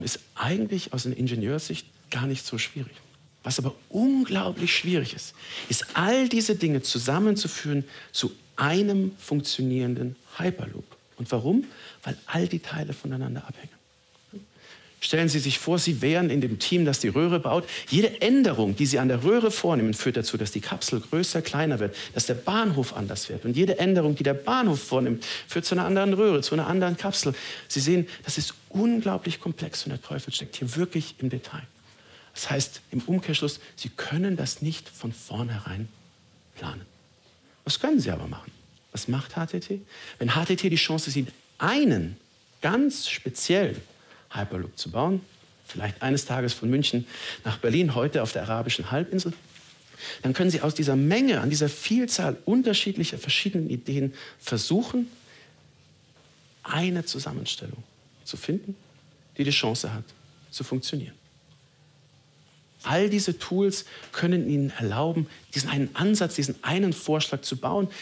Ist eigentlich aus einer Ingenieurssicht gar nicht so schwierig. Was aber unglaublich schwierig ist, ist all diese Dinge zusammenzuführen zu einem funktionierenden Hyperloop. Und warum? Weil all die Teile voneinander abhängen. Stellen Sie sich vor, Sie wären in dem Team, das die Röhre baut. Jede Änderung, die Sie an der Röhre vornehmen, führt dazu, dass die Kapsel größer, kleiner wird, dass der Bahnhof anders wird. Und jede Änderung, die der Bahnhof vornimmt, führt zu einer anderen Röhre, zu einer anderen Kapsel. Sie sehen, das ist unglaublich komplex und der Teufel steckt hier wirklich im Detail. Das heißt, im Umkehrschluss, Sie können das nicht von vornherein planen. Was können Sie aber machen? Was macht HTT? Wenn HTT die Chance sieht, einen ganz speziellen Hyperloop zu bauen, vielleicht eines Tages von München nach Berlin, heute auf der arabischen Halbinsel, dann können Sie aus dieser Menge, an dieser Vielzahl unterschiedlicher, verschiedenen Ideen versuchen, eine Zusammenstellung zu finden, die die Chance hat, zu funktionieren. All diese Tools können Ihnen erlauben, diesen einen Ansatz, diesen einen Vorschlag zu bauen,